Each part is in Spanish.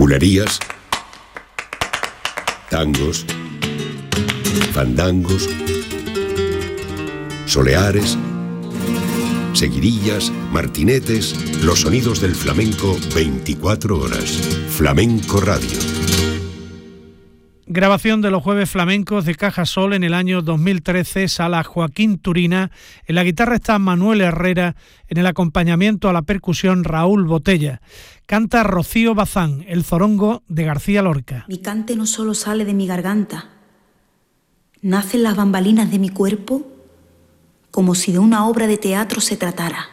bulerías, tangos, fandangos, soleares, seguidillas, martinetes, los sonidos del flamenco 24 horas. Flamenco Radio. Grabación de los Jueves Flamencos de Cajasol en el año 2013, sala Joaquín Turina. En la guitarra está Manuel Herrera, en el acompañamiento a la percusión Raúl Botella. Canta Rocío Bazán, el zorongo de García Lorca. Mi cante no solo sale de mi garganta, nace en las bambalinas de mi cuerpo como si de una obra de teatro se tratara.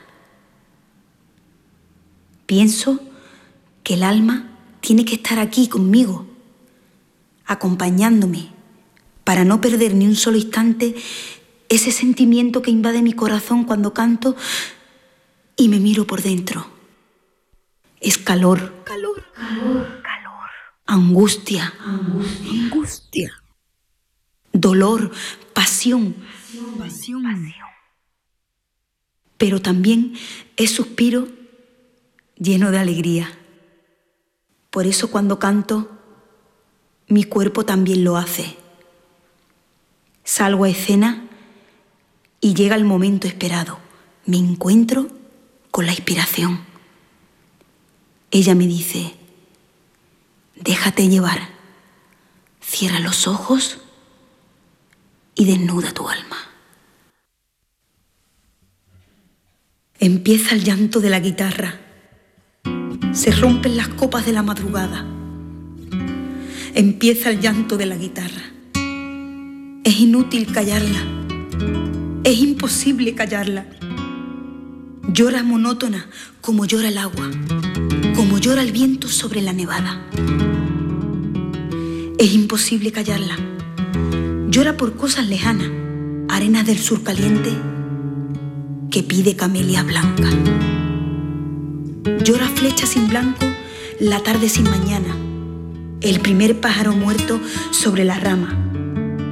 Pienso que el alma tiene que estar aquí conmigo, acompañándome, para no perder ni un solo instante ese sentimiento que invade mi corazón cuando canto y me miro por dentro. Es calor, calor, calor, calor, angustia, angustia, angustia, dolor, pasión, pasión, pasión. Pero también es suspiro lleno de alegría. Por eso cuando canto, mi cuerpo también lo hace. Salgo a escena y llega el momento esperado. Me encuentro con la inspiración. Ella me dice: déjate llevar, cierra los ojos y desnuda tu alma. Empieza el llanto de la guitarra. Se rompen las copas de la madrugada. Empieza el llanto de la guitarra. Es inútil callarla. Es imposible callarla. Llora monótona como llora el agua, como llora el viento sobre la nevada. Es imposible callarla. Llora por cosas lejanas, arenas del sur caliente que pide camelia blanca. Llora flecha sin blanco, la tarde sin mañana, el primer pájaro muerto sobre la rama,